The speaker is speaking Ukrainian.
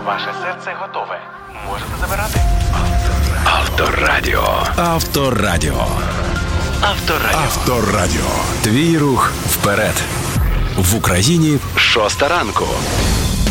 Ваше серце готове. Можете забирати. Авторадіо. Авторадіо. Авторадіо. Авторадіо. Твій рух вперед. В Україні 6 ранку.